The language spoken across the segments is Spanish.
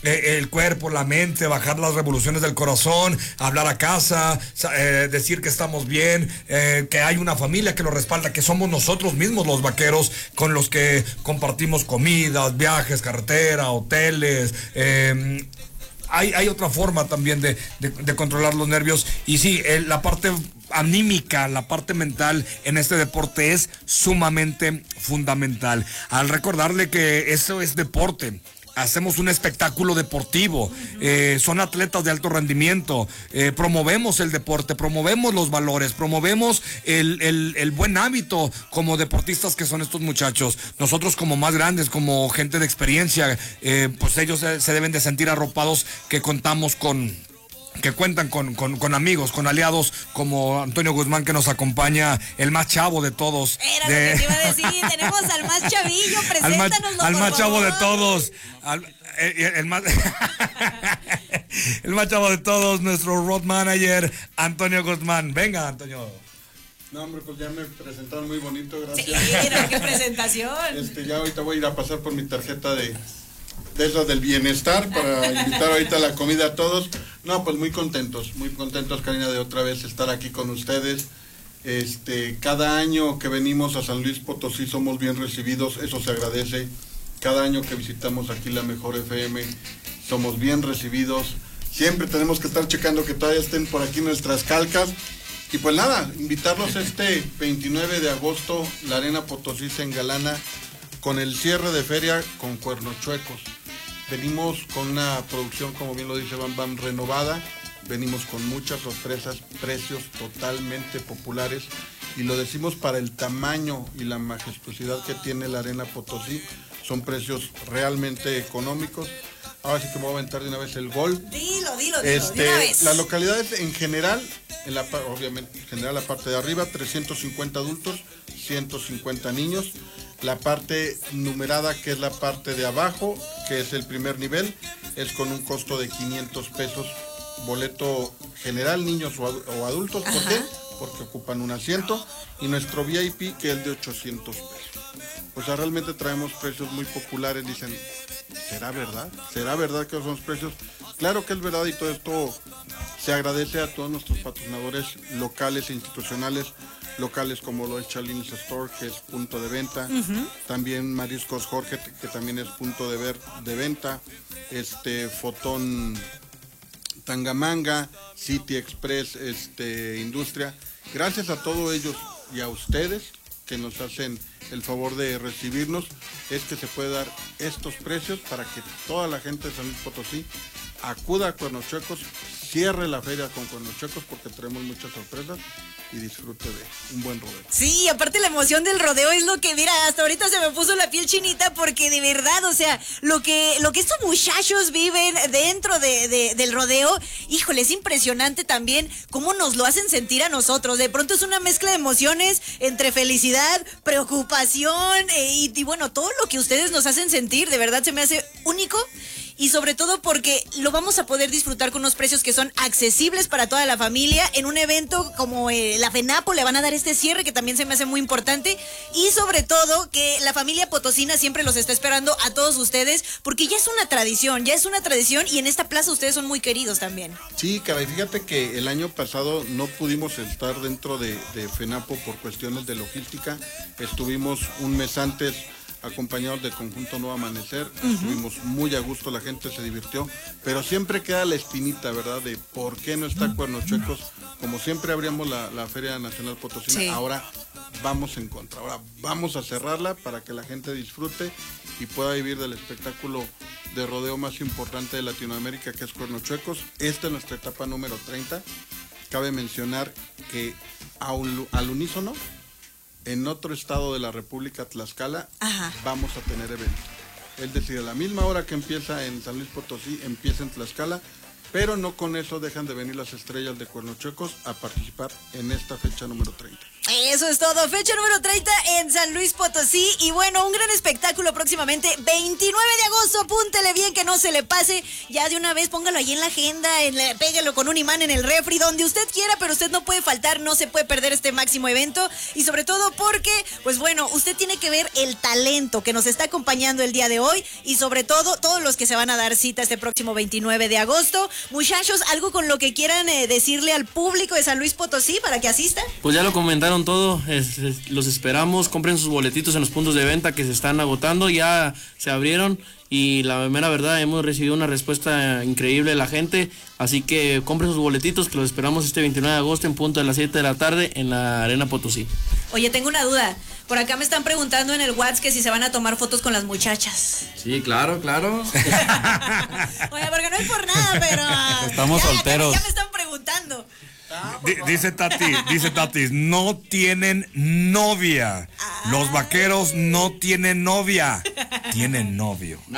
el cuerpo, la mente, bajar las revoluciones del corazón, hablar a casa, decir que estamos bien, que hay una familia que lo respalda, que somos nosotros mismos los vaqueros con los que compartimos comidas, viajes, carretera, hoteles. Hay otra forma también de controlar los nervios. Y sí, la parte anímica, la parte mental en este deporte es sumamente fundamental. Al recordarle que eso es deporte. Hacemos un espectáculo deportivo, son atletas de alto rendimiento, promovemos el deporte, promovemos los valores, promovemos el buen hábito como deportistas que son estos muchachos. Nosotros como más grandes, como gente de experiencia, pues ellos se deben de sentir arropados que cuentan con amigos, con aliados como Antonio Guzmán, que nos acompaña, el más chavo de todos. Era lo que te iba a decir, tenemos al más chavillo, preséntanoslo, al más por chavo favor. de todos, el más el más chavo de todos, nuestro road manager, Antonio Guzmán. Venga, Antonio. No, hombre, pues ya me presentaron muy bonito, gracias. Sí, mira, qué presentación. Ya ahorita voy a ir a pasar por mi tarjeta de eso del bienestar para invitar ahorita a la comida a todos. No, pues muy contentos, Karina, de otra vez estar aquí con ustedes. Cada año que venimos a San Luis Potosí somos bien recibidos, eso se agradece. Cada año que visitamos aquí la Mejor FM somos bien recibidos. Siempre tenemos que estar checando que todavía estén por aquí nuestras calcas. Y pues nada, invitarlos 29 de agosto, la Arena Potosí se engalana con el cierre de feria con Cuernos Chuecos. Venimos con una producción, como bien lo dice Bam Bam, renovada. Venimos con muchas sorpresas, precios totalmente populares. Y lo decimos para el tamaño y la majestuosidad que tiene la Arena Potosí. Son precios realmente económicos. Ahora sí que me voy a aventar de una vez el gol. Dilo, de una vez. Las localidades en general, obviamente, en general la parte de arriba, 350 adultos, 150 niños. La parte numerada, que es la parte de abajo, que es el primer nivel, es con un costo de 500 pesos, boleto general, niños o adultos. ¿Por qué? Porque ocupan un asiento. Y nuestro VIP, que es de 800 pesos. O sea, realmente traemos precios muy populares. Dicen, ¿será verdad? ¿Será verdad que son los precios? Claro que es verdad, y todo esto se agradece a todos nuestros patrocinadores locales e institucionales, locales como lo es Chalines Store, que es punto de venta, también Mariscos Jorge, que también es punto de venta, Fotón Tangamanga, City Express, Industria. Gracias a todos ellos y a ustedes que nos hacen el favor de recibirnos, es que se puede dar estos precios para que toda la gente de San Luis Potosí acuda a Cuernos Chuecos, cierre la feria con Cuernos Chuecos, porque traemos muchas sorpresas, y disfrute de un buen rodeo. Sí, aparte la emoción del rodeo es lo que, mira, hasta ahorita se me puso la piel chinita, porque de verdad, o sea, lo que estos muchachos viven dentro del rodeo, híjole, es impresionante también cómo nos lo hacen sentir a nosotros. De pronto es una mezcla de emociones entre felicidad, preocupación y bueno, todo lo que ustedes nos hacen sentir, de verdad se me hace único. Y sobre todo porque lo vamos a poder disfrutar con unos precios que son accesibles para toda la familia. En un evento como la FENAPO le van a dar este cierre, que también se me hace muy importante. Y sobre todo que la familia potosina siempre los está esperando a todos ustedes, porque ya es una tradición, y en esta plaza ustedes son muy queridos también. Sí, caray, fíjate que el año pasado no pudimos estar dentro de FENAPO por cuestiones de logística. Estuvimos un mes antes acompañados del conjunto Nuevo Amanecer, estuvimos muy a gusto, la gente se divirtió, pero siempre queda la espinita, ¿verdad?, de por qué no está Cuernos Chuecos. Como siempre abríamos la Feria Nacional Potosina, sí. Ahora vamos en contra, ahora vamos a cerrarla para que la gente disfrute y pueda vivir del espectáculo de rodeo más importante de Latinoamérica, que es Cuernos Chuecos. Esta es nuestra etapa número 30. Cabe mencionar que al unísono, en otro estado de la República, Tlaxcala, vamos a tener eventos. Es decir, a la misma hora que empieza en San Luis Potosí, empieza en Tlaxcala, pero no con eso dejan de venir las estrellas de Cuernos Chuecos a participar en esta fecha número 30. Eso es todo. Fecha número 30 en San Luis Potosí. Y bueno, un gran espectáculo próximamente. 29 de agosto, apúntele bien que no se le pase. Ya de una vez póngalo ahí en la agenda, pégalo con un imán en el refri, donde usted quiera, pero usted no puede faltar, no se puede perder este máximo evento. Y sobre todo porque, pues bueno, usted tiene que ver el talento que nos está acompañando el día de hoy. Y sobre todo, todos los que se van a dar cita este próximo 29 de agosto. Muchachos, algo con lo que quieran decirle al público de San Luis Potosí para que asistan. Pues ya lo comentaron todo, los esperamos, compren sus boletitos en los puntos de venta que se están agotando, ya se abrieron y la mera verdad hemos recibido una respuesta increíble de la gente, así que compren sus boletitos que los esperamos este 29 de agosto en punto de las 7 de la tarde en la Arena Potosí. Oye, tengo una duda, por acá me están preguntando en el WhatsApp que si se van a tomar fotos con las muchachas. Sí, claro. Oye, porque no es por nada, pero... Estamos solteros. Ya me están preguntando. Dice Tati, no tienen novia. Los vaqueros no tienen novia. Tienen novio. No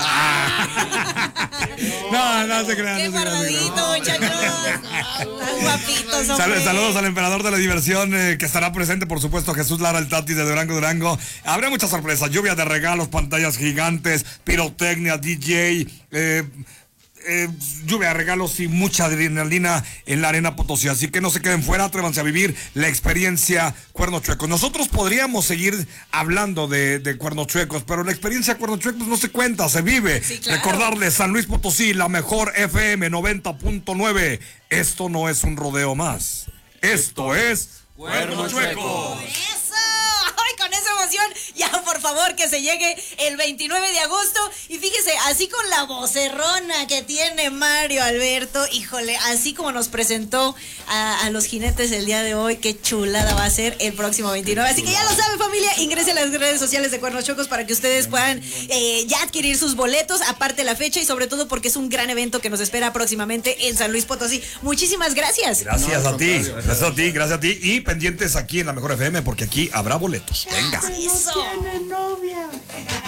se crean. Qué guardadito, muchachos. Tan guapitos, hombre. Saludos al emperador de la diversión que estará presente, por supuesto, Jesús Lara, el Tati de Durango. Habrá muchas sorpresas, lluvia de regalos, pantallas gigantes, pirotecnia, DJ, lluvia de regalos y mucha adrenalina en la Arena Potosí, así que no se queden fuera, atrévanse a vivir la experiencia Cuernos Chuecos. Nosotros podríamos seguir hablando de Cuernos Chuecos, pero la experiencia Cuernos Chuecos no se cuenta, se vive. Sí, claro. Recordarles, San Luis Potosí, la mejor FM 90.9. Esto no es un rodeo más, esto es Cuernos Chuecos. Con esa emoción, ya por favor que se llegue el 29 de agosto. Y fíjese, así con la vocerrona que tiene Mario Alberto, híjole, así como nos presentó a los jinetes el día de hoy, qué chulada va a ser el próximo 29. Así que ya lo saben, familia, ingrese a las redes sociales de Cuernos Chuecos para que ustedes puedan ya adquirir sus boletos, aparte la fecha y sobre todo porque es un gran evento que nos espera próximamente en San Luis Potosí. Muchísimas gracias. Gracias a ti. Y pendientes aquí en la mejor FM porque aquí habrá boletos. Venga. Eso. No tiene novia.